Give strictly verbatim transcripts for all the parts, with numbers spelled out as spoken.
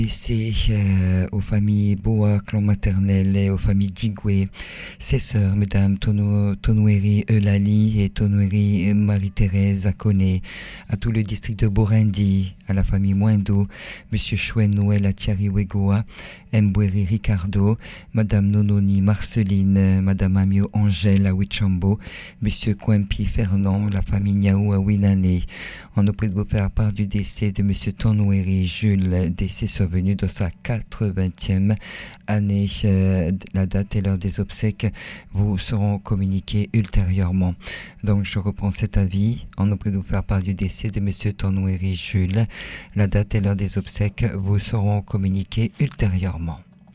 C'est euh, aux familles Boa, clan maternel, et aux familles Digwe, ses sœurs, Mesdames Tono, Tonoueri Eulali et Tonoueri Marie-Thérèse Akone, à tout le district de Borendi, à la famille Mwendo, Monsieur Chouen Noël Atiari Wegoa, Mboueri Ricardo, Madame Nononi Marceline, Madame Amio Angèle à Wichambo, Monsieur Kwempi Fernand, la famille Niaou à Winane. On nous prie de vous faire part du décès de Monsieur Tonoueri Jules, décès survenu dans sa quatre-vingtième année. Euh, la date et l'heure des obsèques vous seront communiquées ultérieurement. Donc je reprends cet avis. On nous prie de vous faire part du décès de Monsieur Tonoueri Jules. La date et l'heure des obsèques vous seront communiquées ultérieurement.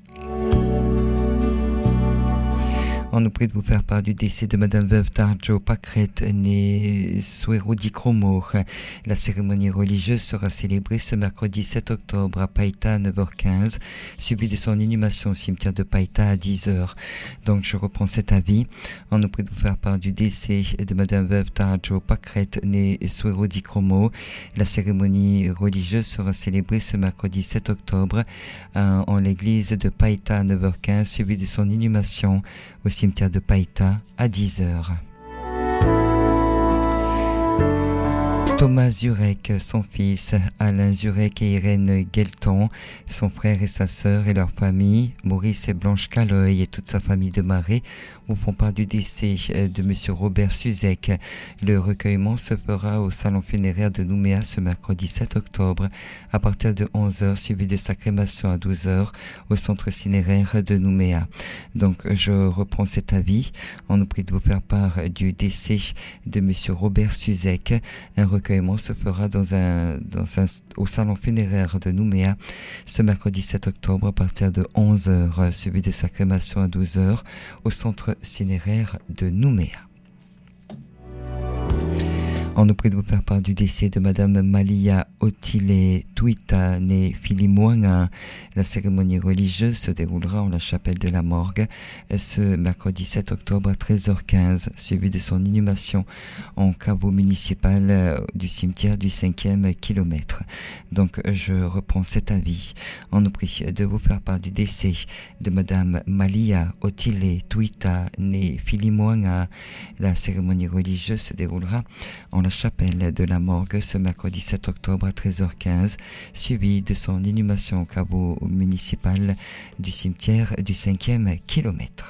On nous prie de vous faire part du décès de Madame Veuve Tarjo Pakret, née Souerodi Kromo. La cérémonie religieuse sera célébrée ce mercredi sept octobre à Païta à neuf heures quinze, suivie de son inhumation au cimetière de Païta à dix heures. Donc je reprends cet avis. On nous prie de vous faire part du décès de Madame Veuve Tarjo Pakret, née Souerodi Kromo. La cérémonie religieuse sera célébrée ce mercredi sept octobre euh, en l'église de Païta à neuf heures quinze, suivie de son inhumation au cimetière de Païta à dix heures. Thomas Zurek, son fils, Alain Zurek et Irène Guelton, son frère et sa sœur et leur famille, Maurice et Blanche Caloy et toute sa famille de Marais, vous font part du décès de Monsieur Robert Suzek. Le recueillement se fera au salon funéraire de Nouméa ce mercredi sept octobre à partir de onze heures, suivi de sa crémation à douze heures au centre cinéraire de Nouméa. Donc je reprends cet avis. On nous prie de vous faire part du décès de Monsieur Robert Suzek. Un recueillement se fera dans un, dans un, au salon funéraire de Nouméa ce mercredi sept octobre à partir de onze heures, suivi de sa crémation à douze heures au centre cinéraire de Nouméa. On nous prie de vous faire part du décès de Madame Malia Otile Tuita, née Filimouanga. La cérémonie religieuse se déroulera en la chapelle de la Morgue ce mercredi sept octobre à treize heures quinze, suivi de son inhumation en caveau municipal du cimetière du cinquième kilomètre. Donc je reprends cet avis. On nous prie de vous faire part du décès de Madame Malia Otile Tuita, née Filimouanga. La cérémonie religieuse se déroulera en la chapelle de la Morgue ce mercredi sept octobre à treize heures quinze, suivi de son inhumation au caveau municipal du cimetière du cinquième kilomètre.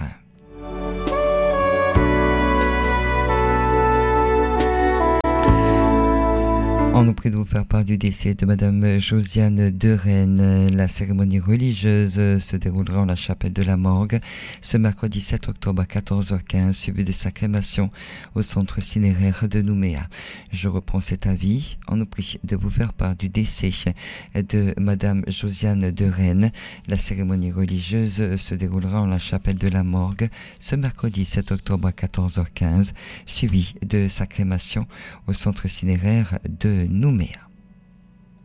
On nous prie de vous faire part du décès de Madame Josiane Derennes. La cérémonie religieuse se déroulera en la chapelle de la Morgue ce mercredi sept octobre à quatorze heures quinze, suivi de sa crémation au centre cinéraire de Nouméa. Je reprends cet avis. On nous prie de vous faire part du décès de Madame Josiane Derennes. La cérémonie religieuse se déroulera en la chapelle de la Morgue ce mercredi sept octobre à quatorze heures quinze, suivi de sa crémation au centre cinéraire de Nouméa.